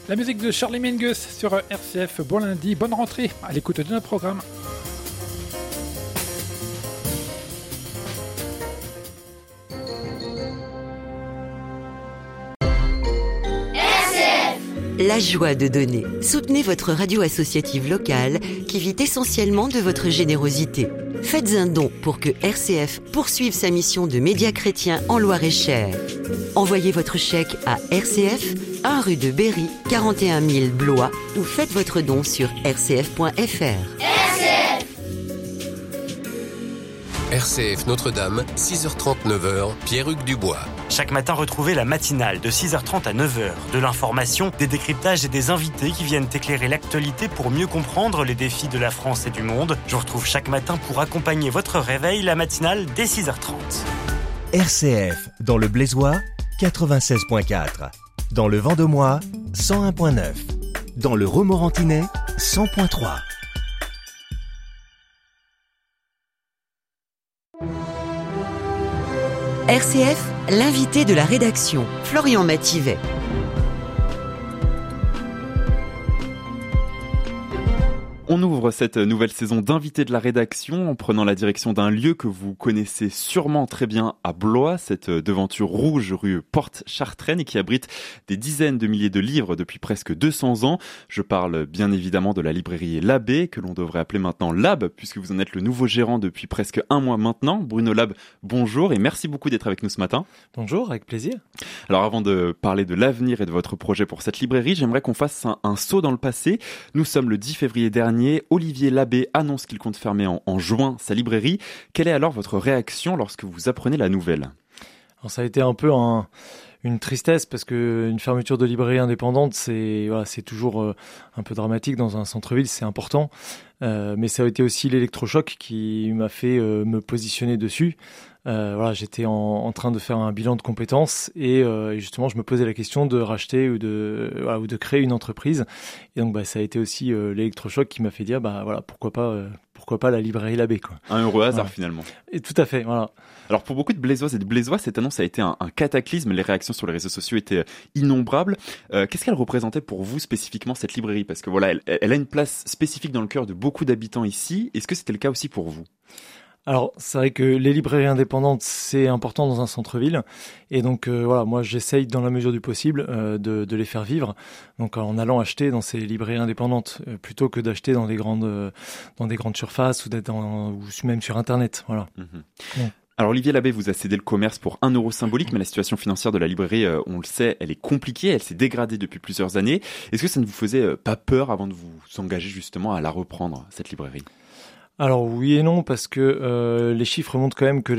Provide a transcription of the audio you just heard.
La musique de Charlie Mingus sur RCF. Bon lundi, bonne rentrée à l'écoute de notre programme. La joie de donner. Soutenez votre radio associative locale qui vit essentiellement de votre générosité. Faites un don pour que RCF poursuive sa mission de média chrétien en Loir-et-Cher. Envoyez votre chèque à RCF, 1 rue de Berry, 41 000 Blois ou faites votre don sur rcf.fr. RCF Notre-Dame, 6h30, 9h, Pierre-Hugues Dubois. Chaque matin, retrouvez la matinale de 6h30 à 9h. De l'information, des décryptages et des invités qui viennent éclairer l'actualité pour mieux comprendre les défis de la France et du monde. Je vous retrouve chaque matin pour accompagner votre réveil, la matinale dès 6h30. RCF, dans le Blaisois, 96.4. Dans le Vendomois, 101.9. Dans le Romorantinais, 100.3. RCF, l'invité de la rédaction, Florian Mathivet. On ouvre cette nouvelle saison d'invités de la rédaction en prenant la direction d'un lieu que vous connaissez sûrement très bien à Blois, cette devanture rouge rue Porte-Chartraine et qui abrite des dizaines de milliers de livres depuis presque 200 ans. Je parle bien évidemment de la librairie Labbé, que l'on devrait appeler maintenant Lab, puisque vous en êtes le nouveau gérant depuis presque un mois maintenant. Bruno Lab, bonjour et merci beaucoup d'être avec nous ce matin. Bonjour, avec plaisir. Alors avant de parler de l'avenir et de votre projet pour cette librairie, j'aimerais qu'on fasse un saut dans le passé. Nous sommes le 10 février dernier. Olivier Labbé annonce qu'il compte fermer en juin sa librairie. Quelle est alors votre réaction lorsque vous apprenez la nouvelle ? Alors ça a été un peu une tristesse parce que une fermeture de librairie indépendante, c'est toujours un peu dramatique dans un centre-ville, c'est important. Mais ça a été aussi l'électrochoc qui m'a fait me positionner dessus. J'étais en train de faire un bilan de compétences et justement je me posais la question de racheter ou de créer une entreprise. Et donc ça a été aussi l'électrochoc qui m'a fait dire pourquoi pas la librairie Labbé, quoi. Un heureux hasard finalement. Et tout à fait, voilà. Alors pour beaucoup de Blaisoises et de Blaisois, cette annonce a été un cataclysme. Les réactions sur les réseaux sociaux étaient innombrables. Qu'est-ce qu'elle représentait pour vous spécifiquement cette librairie ? Parce que elle a une place spécifique dans le cœur de beaucoup d'habitants ici. Est-ce que c'était le cas aussi pour vous ? Alors, c'est vrai que les librairies indépendantes, c'est important dans un centre-ville. Et donc, moi, j'essaye dans la mesure du possible de les faire vivre. Donc, en allant acheter dans ces librairies indépendantes, plutôt que d'acheter dans des grandes surfaces ou même sur Internet. Voilà. Mmh. Ouais. Alors Olivier Labbé vous a cédé le commerce pour 1 euro symbolique, mais la situation financière de la librairie, on le sait, elle est compliquée, elle s'est dégradée depuis plusieurs années. Est-ce que ça ne vous faisait pas peur avant de vous engager justement à la reprendre, cette librairie ? Alors oui et non, parce que les chiffres montrent quand même que